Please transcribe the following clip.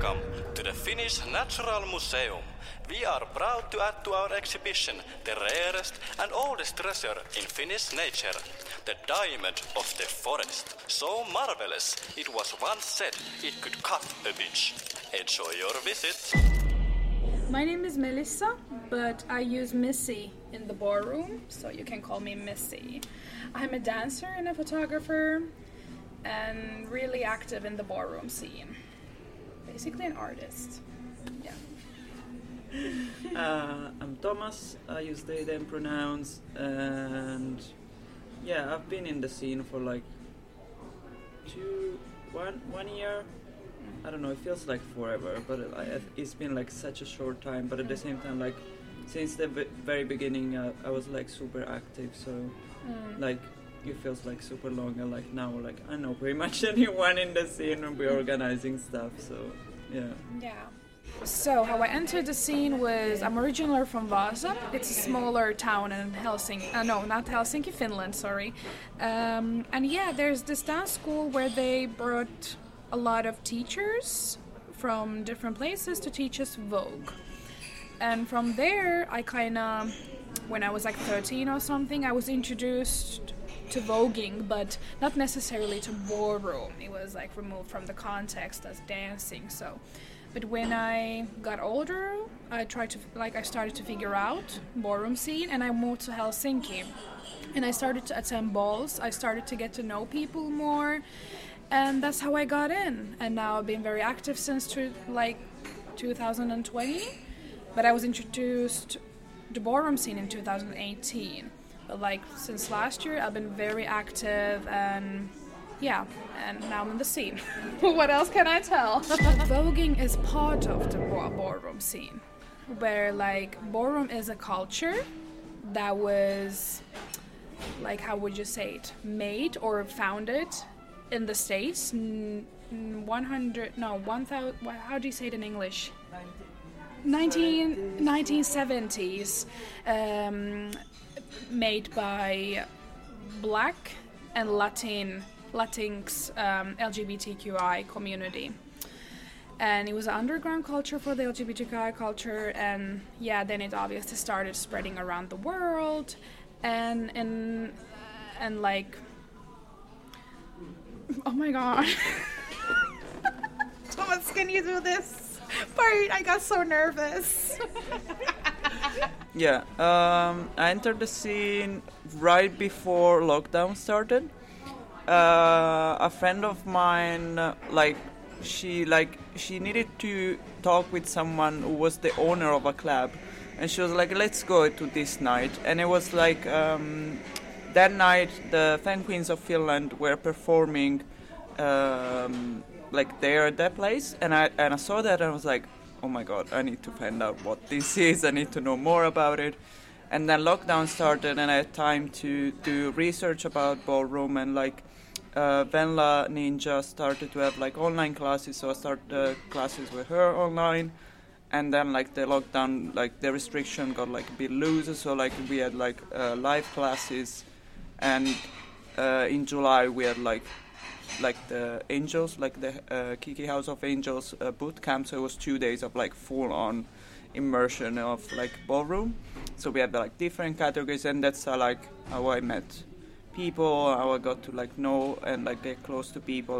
Welcome to the Finnish Natural Museum. We are proud to add to our exhibition the rarest and oldest treasure in Finnish nature, the diamond of the forest. So marvelous, it was once said it could cut a bitch. Enjoy your visit. My name is Melissa, but I use Missy in the ballroom, so you can call me Missy. I'm a dancer and a photographer, and really active in the ballroom scene. Basically an artist. Yeah. I'm Thomas, I use they, them pronouns, and yeah, I've been in the scene for like one year. I don't know, it feels like forever, but it's been like such a short time, but at the same time, like since the very beginning I was like super active, so like it feels like super long, and like now like I know pretty much anyone in the scene and we're organizing stuff, so yeah. So how I entered the scene was, I'm originally from Vasa. It's a smaller town in Helsinki, not Helsinki, Finland, sorry. And yeah, there's this dance school where they brought a lot of teachers from different places to teach us Vogue. And from there, I when I was like 13 or something, I was introduced to voguing, but not necessarily to ballroom. It was like removed from the context as dancing. But when I got older, I started to figure out ballroom scene, and I moved to Helsinki. And I started to attend balls. I started to get to know people more, and that's how I got in. And now I've been very active since 2020. But I was introduced to ballroom scene in 2018. But like since last year, I've been very active, and yeah, and now I'm in the scene. What else can I tell? Voguing is part of the ballroom scene, where like ballroom is a culture that was, like, how would you say it, made or founded in the States. 1000, how do you say it in English? 1970s, made by Black and Latinx LGBTQI community. And it was an underground culture for the LGBTQI culture, and yeah, then it obviously started spreading around the world, and like, oh my god. Thomas, can you do this? Sorry, I got so nervous. Yeah, I entered the scene right before lockdown started. A friend of mine, she needed to talk with someone who was the owner of a club, and she was like, let's go to this night. And it was like, that night the Fan Queens of Finland were performing like there at that place, and I saw that and I was like, oh my god, I need to find out what this is, I need to know more about it. And then lockdown started, and I had time to do research about ballroom, and like Venla Ninja started to have like online classes, so I started classes with her online. And then like the lockdown, like the restriction got like a bit looser, so like we had like live classes, and in July we had like the Angels, like the Kiki House of Angels boot camp, so it was 2 days of like full on immersion of like ballroom. So we had like different categories, and that's like how I met people, how I got to like know and like get close to people.